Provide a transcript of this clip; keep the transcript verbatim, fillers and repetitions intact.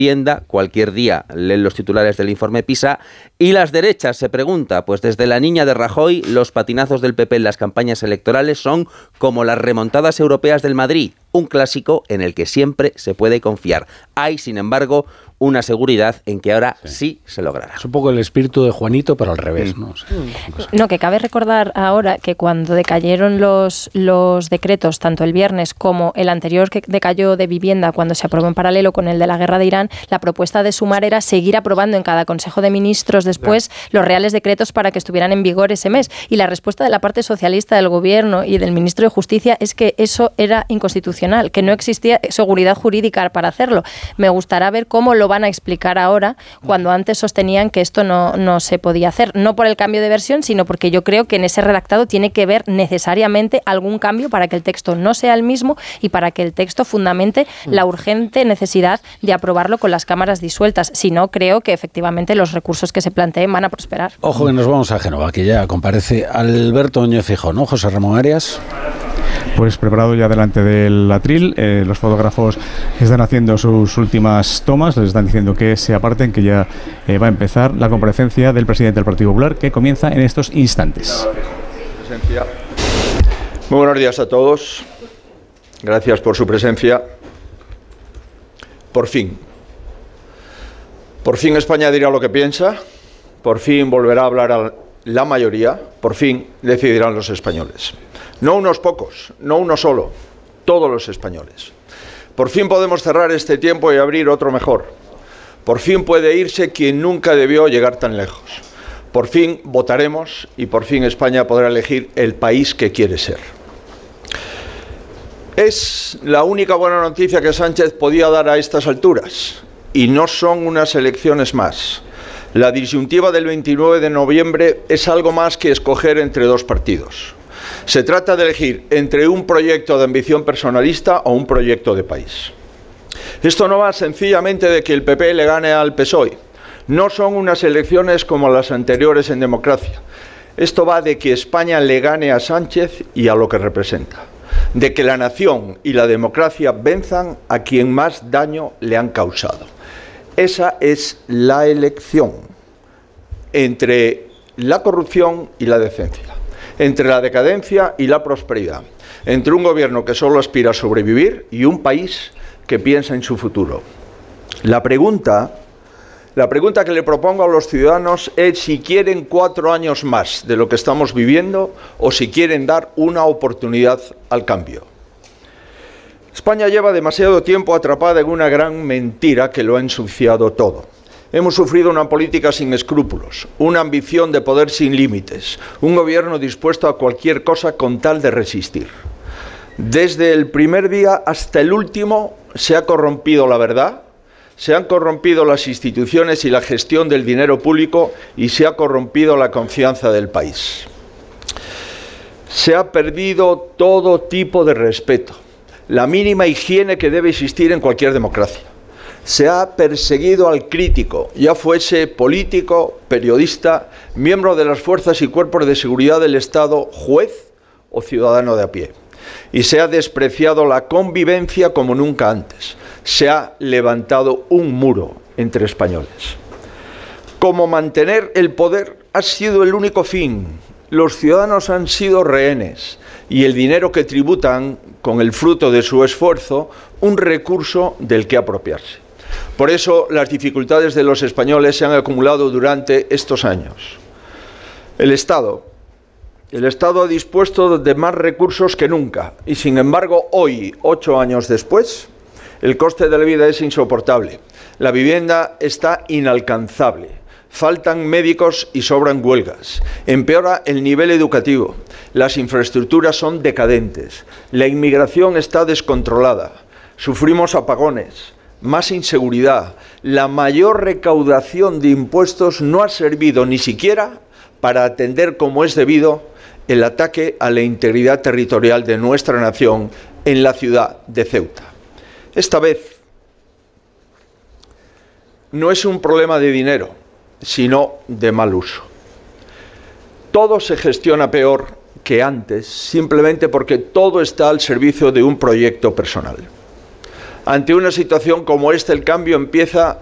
vivienda. Cualquier día leen los titulares del informe PISA. Y las derechas, se pregunta, pues desde la niña de Rajoy, los patinazos del P P en las campañas electorales son como las remontadas europeas del Madrid, un clásico en el que siempre se puede confiar. Hay, sin embargo, una seguridad en que ahora sí, sí se logrará. Es un poco el espíritu de Juanito, pero al revés, ¿no? O sea, no, que cabe recordar ahora que cuando decayeron los, los decretos, tanto el viernes como el anterior que decayó de vivienda, cuando se aprobó en paralelo con el de la guerra de Irán, la propuesta de Sumar era seguir aprobando en cada Consejo de Ministros después claro. los reales decretos para que estuvieran en vigor ese mes. Y la respuesta de la parte socialista del Gobierno y del Ministro de Justicia es que eso era inconstitucional, que no existía seguridad jurídica para hacerlo. Me gustará ver cómo lo van a explicar ahora, cuando antes sostenían que esto no, no se podía hacer, no por el cambio de versión, sino porque yo creo que en ese redactado tiene que ver necesariamente algún cambio para que el texto no sea el mismo y para que el texto fundamente la urgente necesidad de aprobarlo con las cámaras disueltas. Si no, creo que efectivamente los recursos que se planteen van a prosperar. Ojo que nos vamos a Génova, que ya comparece Alberto Núñez Feijóo, ¿no? José Ramón Arias. Pues preparado ya delante del atril, eh, los fotógrafos están haciendo sus últimas tomas, les están diciendo que se aparten, que ya eh, va a empezar la comparecencia del presidente del Partido Popular, que comienza en estos instantes. Muy buenos días a todos, gracias por su presencia. Por fin, por fin España dirá lo que piensa, por fin volverá a hablar a la mayoría, por fin decidirán los españoles. No unos pocos, no uno solo, todos los españoles. Por fin podemos cerrar este tiempo y abrir otro mejor. Por fin puede irse quien nunca debió llegar tan lejos. Por fin votaremos y por fin España podrá elegir el país que quiere ser. Es la única buena noticia que Sánchez podía dar a estas alturas, y no son unas elecciones más. La disyuntiva del veintinueve de noviembre es algo más que escoger entre dos partidos. Se trata de elegir entre un proyecto de ambición personalista o un proyecto de país. Esto no va sencillamente de que el P P le gane al P S O E. No son unas elecciones como las anteriores en democracia. Esto va de que España le gane a Sánchez y a lo que representa. De que la nación y la democracia venzan a quien más daño le han causado. Esa es la elección entre la corrupción y la decencia, entre la decadencia y la prosperidad, entre un gobierno que solo aspira a sobrevivir y un país que piensa en su futuro. La pregunta, la pregunta que le propongo a los ciudadanos es si quieren cuatro años más de lo que estamos viviendo o si quieren dar una oportunidad al cambio. España lleva demasiado tiempo atrapada en una gran mentira que lo ha ensuciado todo. Hemos sufrido una política sin escrúpulos, una ambición de poder sin límites, un gobierno dispuesto a cualquier cosa con tal de resistir. Desde el primer día hasta el último se ha corrompido la verdad, se han corrompido las instituciones y la gestión del dinero público y se ha corrompido la confianza del país. Se ha perdido todo tipo de respeto, la mínima higiene que debe existir en cualquier democracia. Se ha perseguido al crítico, ya fuese político, periodista, miembro de las fuerzas y cuerpos de seguridad del Estado, juez o ciudadano de a pie. Y se ha despreciado la convivencia como nunca antes. Se ha levantado un muro entre españoles. Como mantener el poder ha sido el único fin. Los ciudadanos han sido rehenes y el dinero que tributan, con el fruto de su esfuerzo, un recurso del que apropiarse. Por eso las dificultades de los españoles se han acumulado durante estos años. El Estado, el Estado ha dispuesto de más recursos que nunca y, sin embargo, hoy, ocho años después, el coste de la vida es insoportable. La vivienda está inalcanzable. Faltan médicos y sobran huelgas. Empeora el nivel educativo. Las infraestructuras son decadentes. La inmigración está descontrolada. Sufrimos apagones. Más inseguridad. La mayor recaudación de impuestos no ha servido ni siquiera para atender como es debido el ataque a la integridad territorial de nuestra nación en la ciudad de Ceuta. Esta vez no es un problema de dinero, sino de mal uso. Todo se gestiona peor que antes, simplemente porque todo está al servicio de un proyecto personal. Ante una situación como esta, el cambio empieza